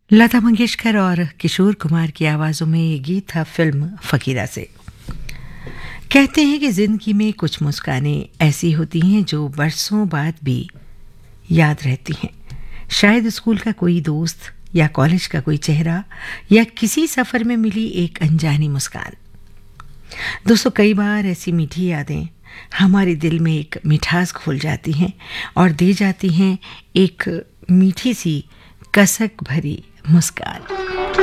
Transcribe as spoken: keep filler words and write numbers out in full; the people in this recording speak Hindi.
लता मंगेशकर और किशोर कुमार की आवाज़ों में ये गीत था फिल्म फकीरा से। कहते हैं कि ज़िंदगी में कुछ मुस्कानें ऐसी होती हैं जो बरसों बाद भी याद रहती हैं। शायद स्कूल का कोई दोस्त या कॉलेज का कोई चेहरा या किसी सफ़र में मिली एक अनजानी मुस्कान। दोस्तों, कई बार ऐसी मीठी यादें हमारे दिल में एक मिठास घोल जाती हैं और दे जाती हैं एक मीठी सी कसक भरी मुस्कान।